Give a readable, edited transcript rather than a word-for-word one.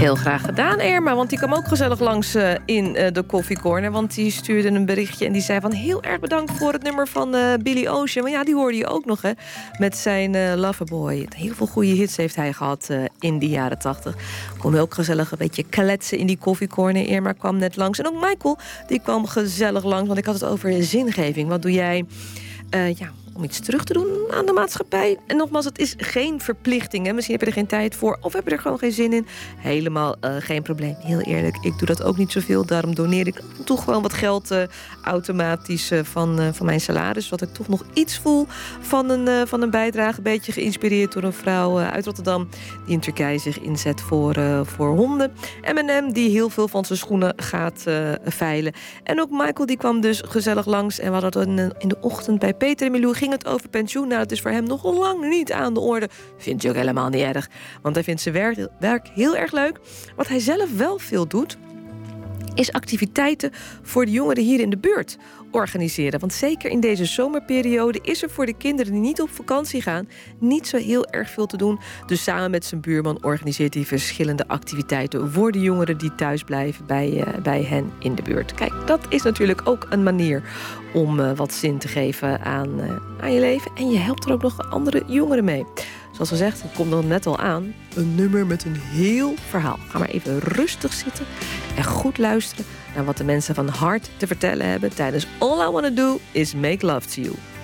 Heel graag gedaan, Irma, want die kwam ook gezellig langs in de Coffee Corner. Want die stuurde een berichtje en die zei van heel erg bedankt voor het nummer van Billy Ocean. Maar ja, die hoorde je ook nog, hè, met zijn Loverboy. Heel veel goede hits heeft hij gehad in de jaren 80. Kon ook gezellig een beetje kletsen in die Coffee Corner. Irma kwam net langs. En ook Michael, die kwam gezellig langs, want ik had het over zingeving. Wat doe jij om iets terug te doen aan de maatschappij? En nogmaals, het is geen verplichting. Hè? Misschien heb je er geen tijd voor of heb je er gewoon geen zin in. Helemaal geen probleem. Heel eerlijk, ik doe dat ook niet zoveel. Daarom doneer ik toch gewoon wat geld automatisch van mijn salaris. Zodat ik toch nog iets voel van een bijdrage. Een beetje geïnspireerd door een vrouw uit Rotterdam die in Turkije zich inzet voor honden. M&M die heel veel van zijn schoenen gaat veilen. En ook Michael die kwam dus gezellig langs. En we hadden het in de ochtend bij Peter en Milou ging het over pensioen. Nou, dat is voor hem nog lang niet aan de orde. Vindt hij ook helemaal niet erg. Want hij vindt zijn werk heel erg leuk. Wat hij zelf wel veel doet, is activiteiten voor de jongeren hier in de buurt organiseren. Want zeker in deze zomerperiode is er voor de kinderen die niet op vakantie gaan niet zo heel erg veel te doen. Dus samen met zijn buurman organiseert hij verschillende activiteiten voor de jongeren die thuis blijven bij hen in de buurt. Kijk, dat is natuurlijk ook een manier om wat zin te geven aan je leven. En je helpt er ook nog andere jongeren mee. Zoals gezegd, het komt er net al aan. Een nummer met een heel verhaal. Ga maar even rustig zitten en goed luisteren naar wat de mensen van hart te vertellen hebben tijdens All I Wanna Do Is Make Love to You.